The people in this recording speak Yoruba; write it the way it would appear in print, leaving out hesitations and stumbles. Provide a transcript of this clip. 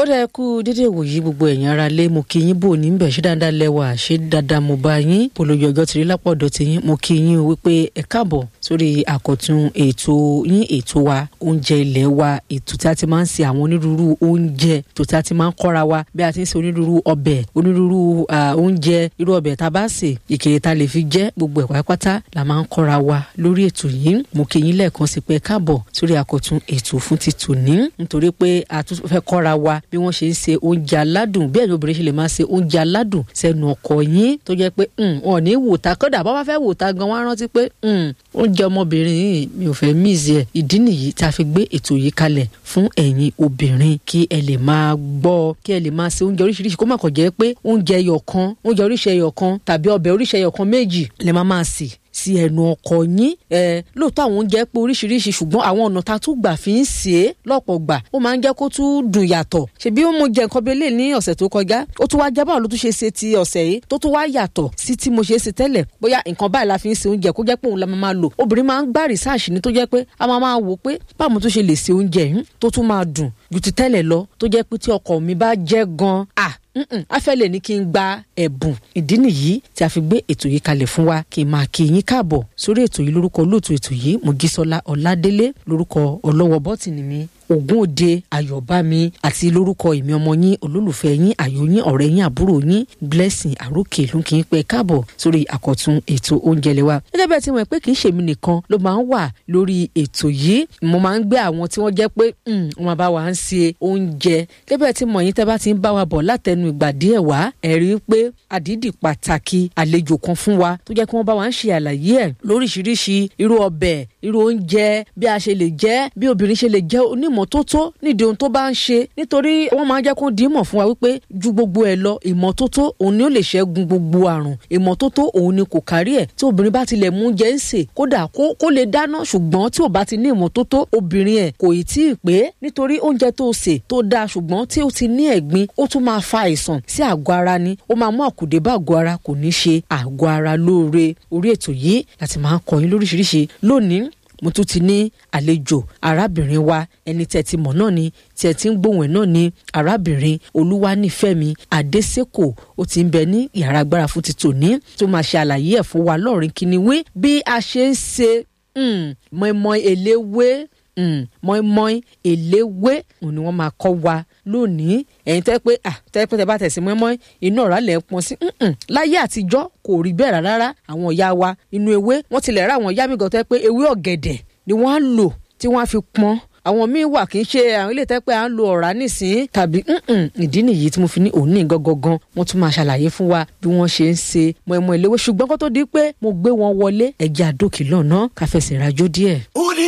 rẹ̀ kú dédé wòyí gbogbo ẹ̀yin ará lé mo kí yín bò ní bẹ̀ ṣe dáadáa lẹ́wà ṣe dáadáa mo bá yín polówó ọjọ́ tìrí lápọ̀dọ̀ tí yín mo kí yín wípé ẹ káàbọ̀ sórí àkọ́tún ètò yín ètò wa oúnjẹ ilé wa ètò tí a ti máa ń ṣe àwọn onírúurú oúnjẹ ètò tí a ti máa ń kọ́ra wa bí a ti ń ṣe onírúurú ọbẹ̀ onírúurú oúnjẹ irú ọbẹ̀ tá a bá sè ìkèrè tá a lè fi jẹ gbogbo ẹ̀ pátá la máa ń kọ́ra wa lórí ètò yìí mo kí yín lẹ́ẹ̀kan sí pé káàbọ̀ sórí àkọ́tún ètò fún ti tòní nítorí pé a tún fẹ́ kọ́ra wa bí wọ́n ṣe ń ṣe oúnjẹ aládùn bí ẹ̀yin obìnrin ṣe lè máa ṣe oúnjẹ aládùn sẹ́nu ọkọ yín tó jẹ́ pé wọn ò ní wò ta kódà bá wá fẹ́ wò ta gan wọ́n á rántí pé oúnjẹ ọmọbìnrin yìí mi ò fẹ́ míìsì ẹ̀ ìdí nìyí tá a fi gbé ètò yìí kalẹ̀ fún ẹ̀yin obìnrin kí ẹ lè máa gbọ́ kí ẹ lè máa ṣe oúnjẹ oríṣiríṣi kó má kàn jẹ́ pé oúnjẹ ẹyọ̀kan oúnjẹ oríṣi ẹyọ̀kan tàbí ọbẹ̀ oríṣi ẹyọ̀kan méjì lè máa sè sí ẹnu ọkọ yín lóòótọ́ àwọn oúnjẹ pé oríṣiríṣi ṣùgbọ́n àwọn ọ̀nà tá a tún gbà fi ń sè é lọ́pọ̀ gbà ó máa ń jẹ́ kó tún dùn yàtọ̀ ṣebí ó mú jẹ nǹkan bẹ́lẹ̀ ní ọ̀sẹ̀ tó kọjá ó tún wá jẹ́ báwo ló tún ṣe ṣe ti ọ̀sẹ̀ yìí tó tún wá yàtọ̀ sí tí mo ṣe ṣe tẹ́lẹ̀ bóyá nǹkan báyìí la fi ń ṣe oúnjẹ kó jẹ́ pé òun la máa lò obìnrin máa ń gbá rìsáàṣì ní tó jẹ́ pé a máa wò pé báwo tó ṣe lè ṣe oúnjẹ yìí tó tún máa dùn ju ti tẹ́lẹ̀ lọ tó jẹ́ pé tí ọkọ mi bá jẹ́ gan afẹ́lẹ̀ ní kí n gba ẹ̀bùn ìdí nìyí tí a fi gbé ètò yìí kalẹ̀ fún wa kí n máa kí yín káàbọ̀ sórí ètò yìí lórúkọ olóòtú ètò yìí Mojísọ́lá Ọládélé lórúkọ ọlọ́wọ́ bọ́tìnì mi Ògúnòde Ayọ̀bámi àti lórúkọ ìmí ọmọ yín olólùfẹ́ yín àyò yín ọ̀rẹ́ yín àbúrò yín Blessing Àrókè ló kì í pẹ́ káàbọ̀ sórí àkọ́tún ètò oúnjẹ ilé wa. gẹ́gẹ́ bẹ́ẹ̀ tí wọ́n pé kì í ṣèmi nìkan ló máa ń wà lórí ètò yìí mo máa ń gbé àwọn tí wọ́n jẹ́ pé wọ́n máa bá wa ń ṣe oúnjẹ gẹ́gẹ́ bẹ́ẹ̀ tí mọ̀ yín tẹ́ bá ti ń bá wa bọ̀ látẹnu ìgbà díẹ̀ wá ẹ rí i pé àdídì pàtàkì àlejò kan fún wa tó jẹ́ kí wọ́n bá wa ń ṣe àlàyé ẹ̀ lóríṣiríṣi irú ọbẹ̀ irú oúnjẹ bí a ṣe lè jẹ bí obìnrin ṣe lè jẹ onímọ́tótó nídìí ohun tó bá ń ṣe nítorí wọ́n máa ń jẹ́ kó dìímọ̀ fún wa wípé ju gbogbo ẹ̀ lọ ìmọ́tótó òun ni ó lè ṣẹ́gun gbogbo àrùn ìmọ́tótó òun ni kò kárí ẹ̀ tí obìnrin bá tilẹ̀ mú oúnjẹ ń sè kódà kó lè dáná ṣùgbọ́n tí ò bá ti ní ìmọ́tótó obìnrin ẹ̀ kò ì tí ì pé nítorí oúnjẹ tó sè tó dáa ṣùgbọ́n tí ó ti ní ẹ̀gbin ó tún máa fa àìsàn sí àgọ́ ara ni ó máa mú àkùdé bá àgọ́ ara kò ní ṣe àgọ́ ara lóore orí ètò yìí láti máa ń kọ́ yín lóríṣiríṣi lónìí mo tún ti ní àlejò arábìnrin wa ẹni tẹ́ ti mọ̀ náà ni tẹ́ ti ń gbóhùn ẹ̀ náà ni arábìnrin Olúwanífẹ́mi Adésèkò ó ti ń bẹ ní yàrá agbára fún ti tòní tó máa ṣe àlàyé ẹ̀ fún wa lọ́rin kíniwí bí a ṣe ń ṣe mọ́ínmọ́ín eléwé mọ́ínmọ́ín eléwé òun ni wọ́n máa kọ́ wa lónìí ẹ̀yin tẹ́ pé tẹ́ bá tẹ̀sí mọ́ínmọ́ín inú ọ̀rá lẹ̀ ń pọn sí láyé àtijọ́ kò rí bẹ́ẹ̀ rárá àwọn ìyá wa inú ewé wọ́n tilẹ̀ rá àwọn ìyá mi gan tẹ́ pé ewé ọ̀gẹ̀dẹ̀ ni wọ́n á lò tí wọ́n á fi pọn àwọn míín wà kì í ṣe àwọn ilé tẹ́ pé à ń lo ọ̀rá nísìnyí tàbí ìdí nìyí tí mo fi ní òun ní gangan wọ́n tún máa ṣàlàyé fún wa bí wọ́n ṣe ń ṣe mọ́ínmọ́ín eléwé ṣùgbọ́n kó tó di pé mo gbé wọn wọlé ẹ̀jẹ̀ àdókè lọ́nà káfẹsẹ̀ rajó díẹ̀.